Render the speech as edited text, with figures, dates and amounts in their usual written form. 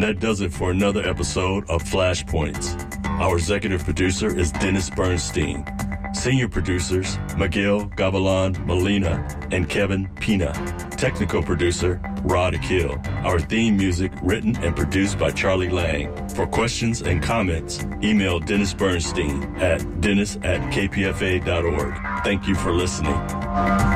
that does it for another episode of Flashpoints. Our executive producer is Dennis Bernstein. Senior producers, Miguel Gavilan Molina and Kevin Pina. Technical producer, Rod Akil. Our theme music written and produced by Charlie Lang. For questions and comments, email Dennis Bernstein at dennis@kpfa.org. Thank you for listening.